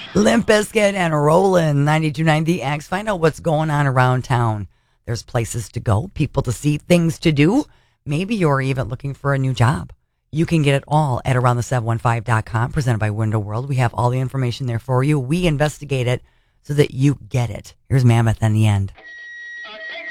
Limp Bizkit and Rollin' 92.9 The X. Find out what's going on around town. There's places to go, people to see, things to do. Maybe you're even looking for a new job. You can get it all at aroundthe715.com, presented by Window World. We have all the information there for you. We investigate it so that you get it. Here's Mammoth in the end.